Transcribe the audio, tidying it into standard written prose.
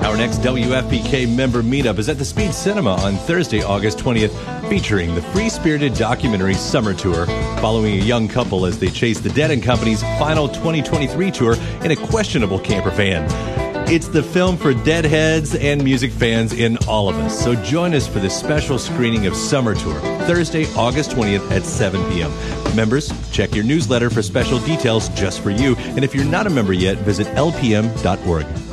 Our next WFPK member meetup is at the Speed Cinema on Thursday, August 20th, featuring the free-spirited documentary Summer Tour, following a young couple as they chase the Dead & Company's final 2023 tour in a questionable camper van. It's the film for deadheads and music fans in all of us. So join us for this special screening of Summer Tour, Thursday, August 20th at 7 p.m. Members, check your newsletter for special details just for you. And if you're not a member yet, visit lpm.org.